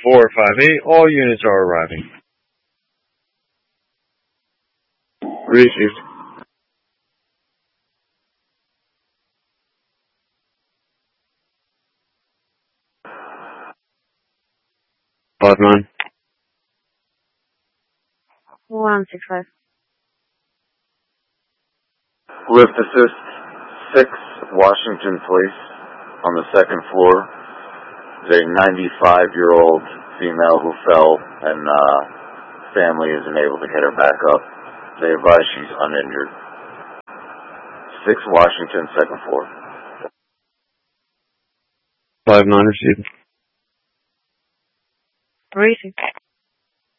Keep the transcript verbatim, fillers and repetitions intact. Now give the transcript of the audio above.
four five eight, all units are arriving. Received. Five nine. One six five. Lift assist six Washington Place on the second floor. There's a ninety-five-year-old female who fell, and uh, family isn't able to get her back up. They advise she's uninjured. six Washington, second floor. Five nine received. Received.